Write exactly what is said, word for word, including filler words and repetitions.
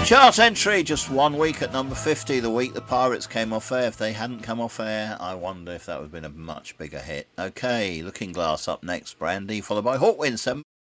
Chart entry, just one week at number fifty, the week the Pirates came off air. If they hadn't come off air, I wonder if that would have been a much bigger hit. Okay, Looking Glass up next, Brandy, followed by Hawkwind seven.